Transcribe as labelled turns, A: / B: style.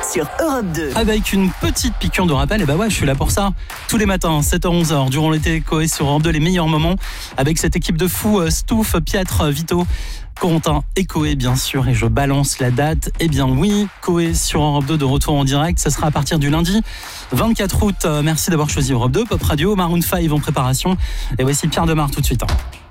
A: sur Europe 2.
B: Avec une petite piqûre de rappel, et bah ouais, je suis là pour ça. Tous les matins, 7h-11h, durant l'été, Coé sur Europe 2, les meilleurs moments. Avec cette équipe de fous, Stouff, Pietre, Vito, Corentin et Coé, bien sûr. Et je balance la date. Eh bien oui, Coé sur Europe 2 de retour en direct. Ça sera à partir du lundi 24 août. Merci d'avoir choisi Europe 2. Pop Radio, Maroon 5 en préparation. Et voici Pierre Demar tout de suite.